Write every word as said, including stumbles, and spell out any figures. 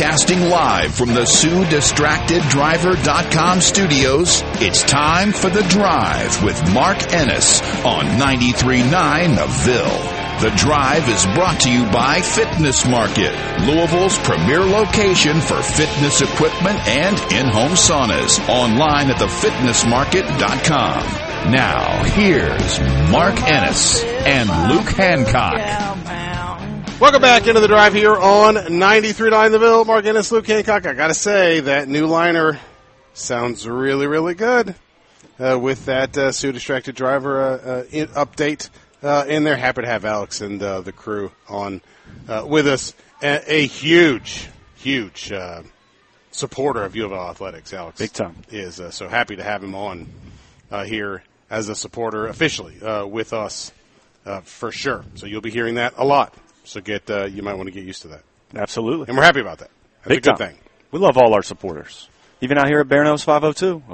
Broadcasting live from the Sue Distracted Driver dot com studios, it's time for The Drive with Mark Ennis on ninety-three point nine The Ville. The Drive is brought to you by Fitness Market, Louisville's premier location for fitness equipment and in-home saunas. Online at the fitness market dot com. Now, here's Mark Ennis and Luke Hancock. Welcome back into The Drive here on ninety-three point nine The Ville. Mark Ennis, Luke Hancock. I got to say, that new liner sounds really, really good uh, with that uh, Sue Distracted Driver uh, uh, in, update uh, in there. Happy to have Alex and uh, the crew on uh, with us. A, a huge, huge uh, supporter of U of L Athletics, Alex. Big time. Is uh, so happy to have him on uh, here as a supporter officially uh, with us uh, for sure. So you'll be hearing that a lot. So get uh, you might want to get used to that. Absolutely. And we're happy about that. That's Big a good time. thing. We love all our supporters. Even out here at Bear Nose five oh two.